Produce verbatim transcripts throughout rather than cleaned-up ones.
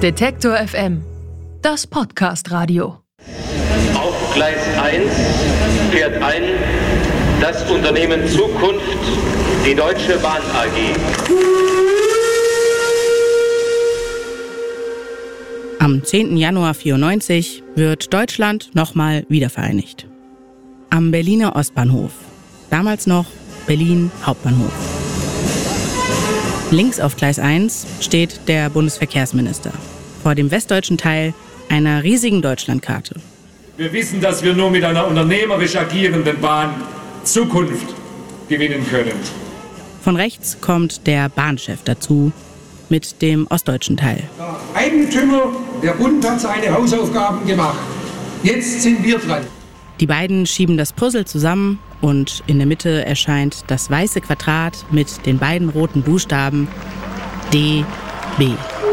Detektor F M, das Podcast-Radio. Auf Gleis eins fährt ein das Unternehmen Zukunft, die Deutsche Bahn A G. Am zehnten Januar vierundneunzig wird Deutschland nochmal wiedervereinigt. Am Berliner Ostbahnhof, damals noch Berlin Hauptbahnhof. Links auf Gleis eins steht der Bundesverkehrsminister vor dem westdeutschen Teil einer riesigen Deutschlandkarte. Wir wissen, dass wir nur mit einer unternehmerisch agierenden Bahn Zukunft gewinnen können. Von rechts kommt der Bahnchef dazu mit dem ostdeutschen Teil. Der Eigentümer, der Bund hat seine Hausaufgaben gemacht. Jetzt sind wir dran. Die beiden schieben das Puzzle zusammen und in der Mitte erscheint das weiße Quadrat mit den beiden roten Buchstaben D B.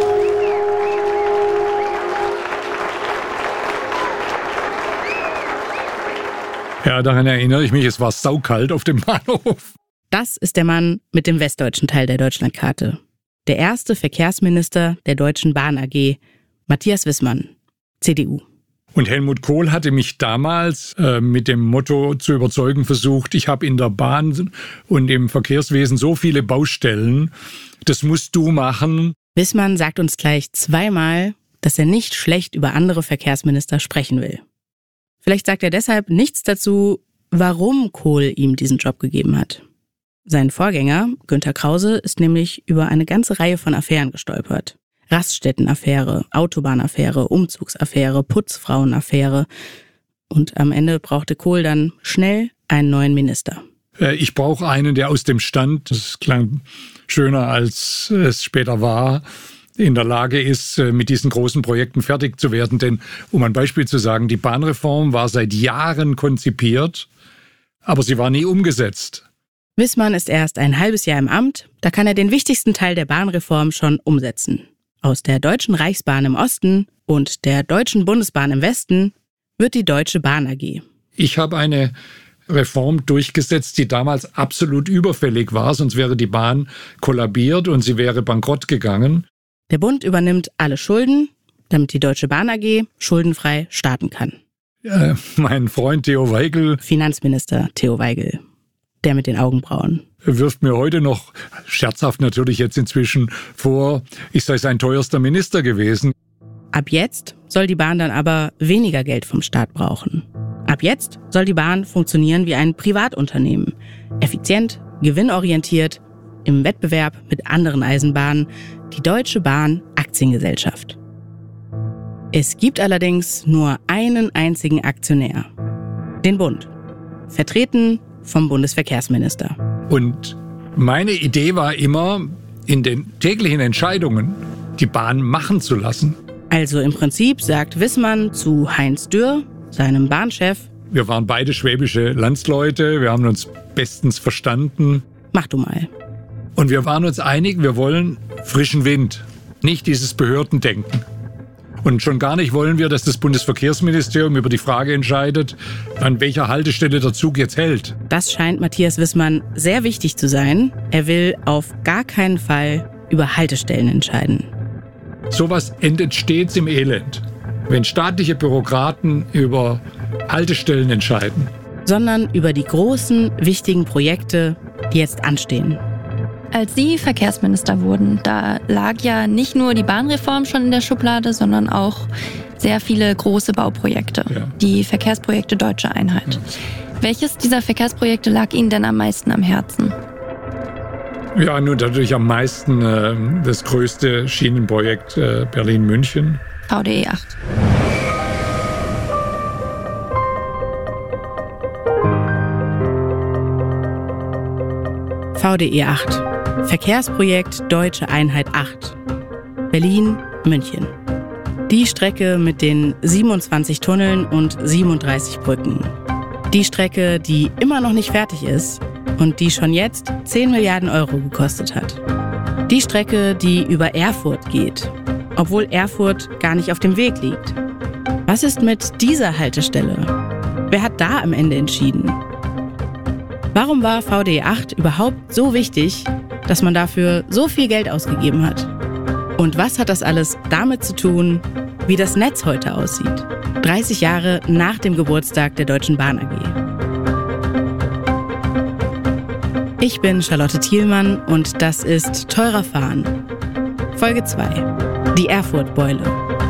Ja, daran erinnere ich mich, es war saukalt auf dem Bahnhof. Das ist der Mann mit dem westdeutschen Teil der Deutschlandkarte. Der erste Verkehrsminister der Deutschen Bahn A G, Matthias Wissmann, C D U. Und Helmut Kohl hatte mich damals äh, mit dem Motto zu überzeugen versucht, ich habe in der Bahn und im Verkehrswesen so viele Baustellen, das musst du machen. Wissmann sagt uns gleich zweimal, dass er nicht schlecht über andere Verkehrsminister sprechen will. Vielleicht sagt er deshalb nichts dazu, warum Kohl ihm diesen Job gegeben hat. Sein Vorgänger, Günter Krause, ist nämlich über eine ganze Reihe von Affären gestolpert. Raststättenaffäre, Autobahnaffäre, Umzugsaffäre, Putzfrauenaffäre. Und am Ende brauchte Kohl dann schnell einen neuen Minister. Ich brauche einen, der aus dem Stand, das klang schöner als es später war, in der Lage ist, mit diesen großen Projekten fertig zu werden. Denn, um ein Beispiel zu sagen, die Bahnreform war seit Jahren konzipiert, aber sie war nie umgesetzt. Wissmann ist erst ein halbes Jahr im Amt, da kann er den wichtigsten Teil der Bahnreform schon umsetzen. Aus der Deutschen Reichsbahn im Osten und der Deutschen Bundesbahn im Westen wird die Deutsche Bahn A G. Ich habe eine Reform durchgesetzt, die damals absolut überfällig war, sonst wäre die Bahn kollabiert und sie wäre bankrott gegangen. Der Bund übernimmt alle Schulden, damit die Deutsche Bahn A G schuldenfrei starten kann. Äh, mein Freund Theo Weigel, Finanzminister Theo Weigel, der mit den Augenbrauen, wirft mir heute noch, scherzhaft natürlich jetzt inzwischen, vor, ich sei sein teuerster Minister gewesen. Ab jetzt soll die Bahn dann aber weniger Geld vom Staat brauchen. Ab jetzt soll die Bahn funktionieren wie ein Privatunternehmen. Effizient, gewinnorientiert, im Wettbewerb mit anderen Eisenbahnen, die Deutsche Bahn Aktiengesellschaft. Es gibt allerdings nur einen einzigen Aktionär, den Bund, vertreten vom Bundesverkehrsminister. Und meine Idee war immer, in den täglichen Entscheidungen die Bahn machen zu lassen. Also im Prinzip sagt Wissmann zu Heinz Dürr, seinem Bahnchef: Wir waren beide schwäbische Landsleute, wir haben uns bestens verstanden. Mach du mal. Und wir waren uns einig, wir wollen frischen Wind, nicht dieses Behördendenken. Und schon gar nicht wollen wir, dass das Bundesverkehrsministerium über die Frage entscheidet, an welcher Haltestelle der Zug jetzt hält. Das scheint Matthias Wissmann sehr wichtig zu sein. Er will auf gar keinen Fall über Haltestellen entscheiden. Sowas endet stets im Elend, wenn staatliche Bürokraten über Haltestellen entscheiden. Sondern über die großen, wichtigen Projekte, die jetzt anstehen. Als Sie Verkehrsminister wurden, da lag ja nicht nur die Bahnreform schon in der Schublade, sondern auch sehr viele große Bauprojekte. Ja. Die Verkehrsprojekte Deutsche Einheit. Ja. Welches dieser Verkehrsprojekte lag Ihnen denn am meisten am Herzen? Ja, nun natürlich am meisten äh, das größte Schienenprojekt äh, Berlin-München. V D E acht. V D E acht. Verkehrsprojekt Deutsche Einheit acht. Berlin-München. Die Strecke mit den siebenundzwanzig Tunneln und siebenunddreißig Brücken. Die Strecke, die immer noch nicht fertig ist und die schon jetzt zehn Milliarden Euro gekostet hat. Die Strecke, die über Erfurt geht, obwohl Erfurt gar nicht auf dem Weg liegt. Was ist mit dieser Haltestelle? Wer hat da am Ende entschieden? Warum war V D E acht überhaupt so wichtig, dass man dafür so viel Geld ausgegeben hat? Und was hat das alles damit zu tun, wie das Netz heute aussieht? dreißig Jahre nach dem Geburtstag der Deutschen Bahn A G. Ich bin Charlotte Thielmann und das ist Teurer Fahren. Folge zwei. Die Erfurt-Beule.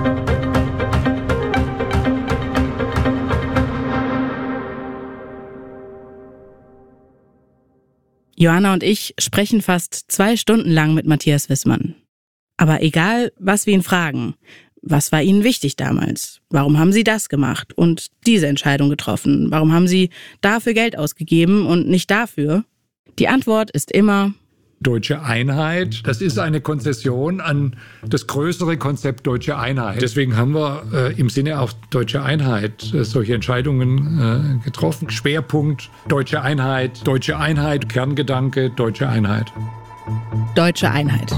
Johanna und ich sprechen fast zwei Stunden lang mit Matthias Wissmann. Aber egal, was wir ihn fragen, was war Ihnen wichtig damals? Warum haben Sie das gemacht und diese Entscheidung getroffen? Warum haben Sie dafür Geld ausgegeben und nicht dafür? Die Antwort ist immer: Deutsche Einheit, das ist eine Konzession an das größere Konzept Deutsche Einheit. Deswegen haben wir äh, im Sinne auch Deutsche Einheit äh, solche Entscheidungen äh, getroffen. Schwerpunkt Deutsche Einheit, Deutsche Einheit, Kerngedanke Deutsche Einheit. Deutsche Einheit.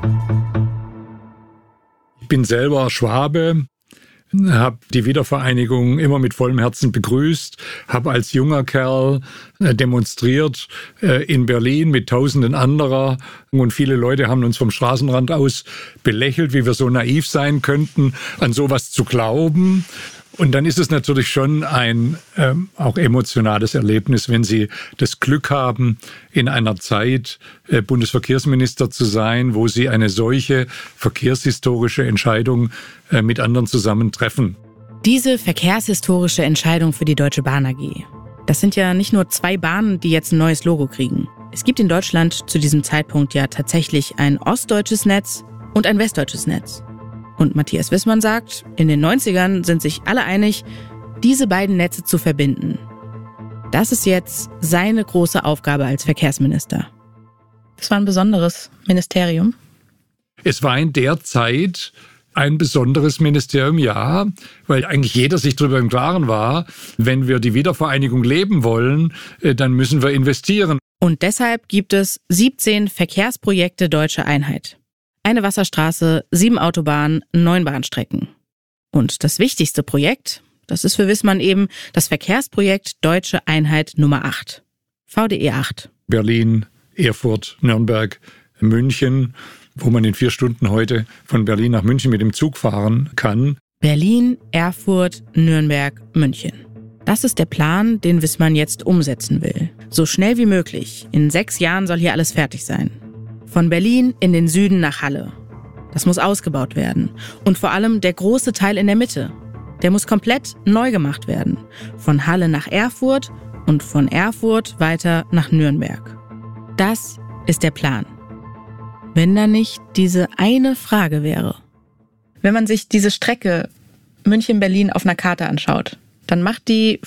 Ich bin selber Schwabe, habe die Wiedervereinigung immer mit vollem Herzen begrüßt, habe als junger Kerl demonstriert äh, in Berlin mit Tausenden anderer und viele Leute haben uns vom Straßenrand aus belächelt, wie wir so naiv sein könnten, an sowas zu glauben. Und dann ist es natürlich schon ein ähm, auch emotionales Erlebnis, wenn Sie das Glück haben, in einer Zeit äh, Bundesverkehrsminister zu sein, wo Sie eine solche verkehrshistorische Entscheidung äh, mit anderen zusammen treffen. Diese verkehrshistorische Entscheidung für die Deutsche Bahn A G. Das sind ja nicht nur zwei Bahnen, die jetzt ein neues Logo kriegen. Es gibt in Deutschland zu diesem Zeitpunkt ja tatsächlich ein ostdeutsches Netz und ein westdeutsches Netz. Und Matthias Wissmann sagt, in den neunzigern sind sich alle einig, diese beiden Netze zu verbinden. Das ist jetzt seine große Aufgabe als Verkehrsminister. Das war ein besonderes Ministerium. Es war in der Zeit ein besonderes Ministerium, ja, weil eigentlich jeder sich darüber im Klaren war, wenn wir die Wiedervereinigung leben wollen, dann müssen wir investieren. Und deshalb gibt es siebzehn Verkehrsprojekte Deutsche Einheit. Eine Wasserstraße, sieben Autobahnen, neun Bahnstrecken. Und das wichtigste Projekt, das ist für Wissmann eben das Verkehrsprojekt Deutsche Einheit Nummer acht. V D E acht. Berlin, Erfurt, Nürnberg, München, wo man in vier Stunden heute von Berlin nach München mit dem Zug fahren kann. Berlin, Erfurt, Nürnberg, München. Das ist der Plan, den Wissmann jetzt umsetzen will. So schnell wie möglich. In sechs Jahren soll hier alles fertig sein. Von Berlin in den Süden nach Halle. Das muss ausgebaut werden. Und vor allem der große Teil in der Mitte. Der muss komplett neu gemacht werden. Von Halle nach Erfurt und von Erfurt weiter nach Nürnberg. Das ist der Plan. Wenn da nicht diese eine Frage wäre. Wenn man sich diese Strecke München-Berlin auf einer Karte anschaut, dann macht die